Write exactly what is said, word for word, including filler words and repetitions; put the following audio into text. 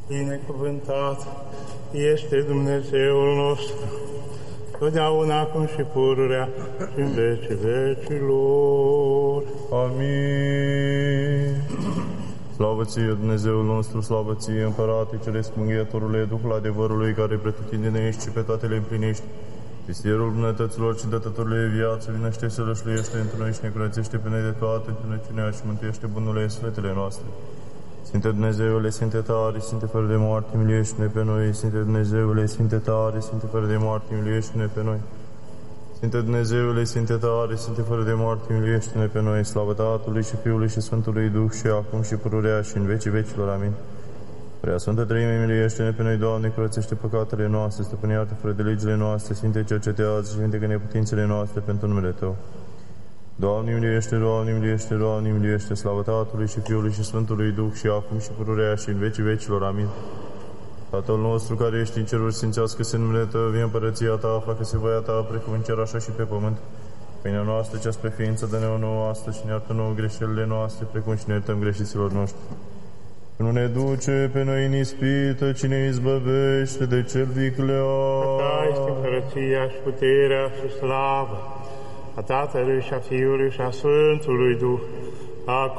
Binecuvântat este Dumnezeul nostru, totdeauna acum și pururea și în vecii vecilor. Amin. Slavă ție, Dumnezeul nostru, slavă ție, Împărate Ceresc, Mângâietorule, Duhul adevărului, care pretutindene ești și pe toate le împlinești. Vistierul bunătăților și dătătorului viață, vinește să rășluiește într noi și ne curățește pe noi de toate întunăciunea și mântuiește bunurile sfetele noastre. Sfinte Dumnezeule, Sfinte tare, Sfinte fără de moarte, miliește-ne pe noi. Sfinte Dumnezeule, Sfinte tare, Sfinte fără de moarte, miliește-ne pe noi. Sfinte Dumnezeule, Sfinte tare, Sfinte fără de moarte, miliește-ne pe noi. Slavă Tatălui și Fiului și Sfântului Duh și acum și pururea și în vecii vecilor. Amin. Prea Sfântă Treime, miliește-ne pe noi, Doamne, curățește păcatele noastre, stăpâne iartă fără de legile noastre, Sfinte cercetează și vindecă neputințele noastre pentru numele Tău. Doamne, miliește, Doamne, miliește, Doamne, miliește, slavă Tatălui și Fiului și Sfântului Duh și acum și pururea și în vecii vecilor. Amin. Tatăl nostru care ești în ceruri, sfințească-se numele Tău, vie împărăția Ta, facă-se voia Ta, precum în cer, așa și pe pământ. Pâinea noastră, cea spre ființă, dă-ne-o nouă astăzi și ne iartă nouă greșelile noastre, precum și ne iertăm greșiților noștri. Nu ne duce pe noi în ispită, ci ne izbăvește de cel viclean. Ta este împărăția și puterea și slava a Tatălui și a Fiului și a Sfântului Duh, acum